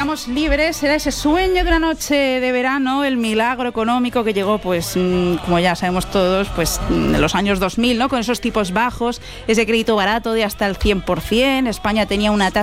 éramos libres, era ese sueño de una noche de verano, el milagro económico que llegó, pues, como ya sabemos todos, pues, en los años 2000, ¿no? Con esos tipos bajos, ese crédito barato de hasta el 100%. España tenía una tasa